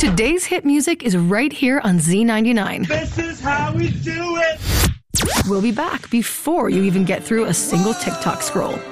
Today's hit music is right here on Z99. This is how we do it. We'll be back before you even get through a single TikTok scroll.